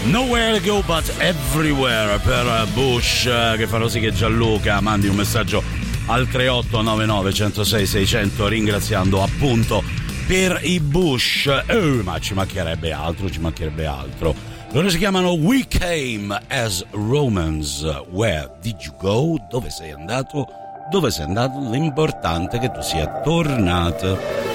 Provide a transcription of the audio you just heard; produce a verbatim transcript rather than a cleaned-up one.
Nowhere to go but everywhere per Bush, che farò sì che Gianluca mandi un messaggio al tre otto nove nove uno zero sei sei zero zero ringraziando appunto per i Bush. Oh, ma ci mancherebbe altro, ci mancherebbe altro. Loro si chiamano We Came as Romans. Where did you go? Dove sei andato? Dove sei andato? L'importante è che tu sia tornato.